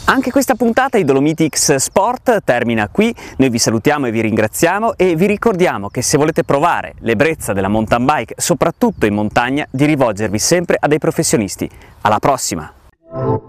Anche questa puntata di Dolomiti X Sport termina qui, noi vi salutiamo e vi ringraziamo e vi ricordiamo che se volete provare l'ebbrezza della mountain bike, soprattutto in montagna, di rivolgervi sempre a dei professionisti. Alla prossima!